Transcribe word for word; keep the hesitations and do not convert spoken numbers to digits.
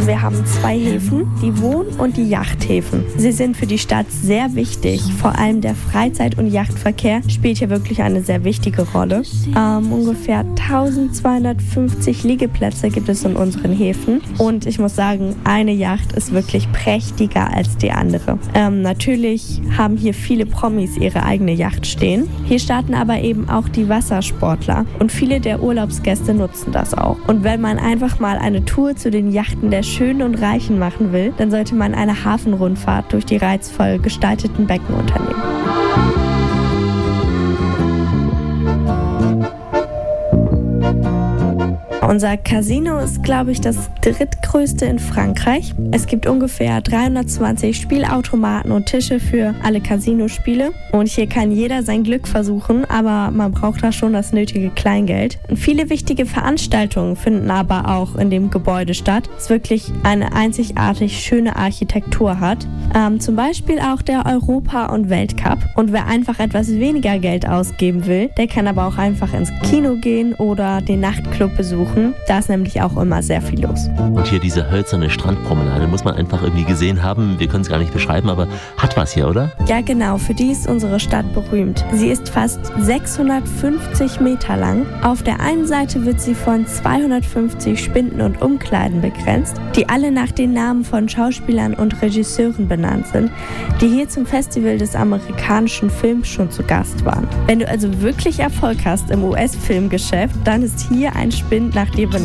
Wir haben zwei Häfen, die Wohn- und die Yachthäfen. Sie sind für die Stadt sehr wichtig. Vor allem der Freizeit- und Yachtverkehr spielt hier wirklich eine sehr wichtige Rolle. Ähm, ungefähr eintausendzweihundertfünfzig Liegeplätze gibt es in unseren Häfen. Und ich muss sagen, eine Yacht ist wirklich prächtiger als die andere. Ähm, natürlich haben hier viele Promis ihre eigene Yacht stehen. Hier starten aber eben auch die Wassersportler. Und viele der Urlaubsgäste nutzen das auch. Und wenn man einfach mal eine Tour zu den Yachten der Schönen und Reichen machen will, dann sollte man eine Hafenrundfahrt durch die reizvoll gestalteten Becken unternehmen. Unser Casino ist, glaube ich, das drittgrößte in Frankreich. Es gibt ungefähr dreihundertzwanzig Spielautomaten und Tische für alle Casinospiele. Und hier kann jeder sein Glück versuchen, aber man braucht da schon das nötige Kleingeld. Und viele wichtige Veranstaltungen finden aber auch in dem Gebäude statt, das wirklich eine einzigartig schöne Architektur hat. Ähm, zum Beispiel auch der Europa- und Weltcup. Und wer einfach etwas weniger Geld ausgeben will, der kann aber auch einfach ins Kino gehen oder den Nachtclub besuchen. Da ist nämlich auch immer sehr viel los. Und hier diese hölzerne Strandpromenade muss man einfach irgendwie gesehen haben. Wir können es gar nicht beschreiben, aber hat was hier, oder? Ja, genau. Für die ist unsere Stadt berühmt. Sie ist fast sechshundertfünfzig Meter lang. Auf der einen Seite wird sie von zweihundertfünfzig Spinden und Umkleiden begrenzt, die alle nach den Namen von Schauspielern und Regisseuren benannt sind, die hier zum Festival des amerikanischen Films schon zu Gast waren. Wenn du also wirklich Erfolg hast im U S-Filmgeschäft, dann ist hier ein Spind nach dir benannt.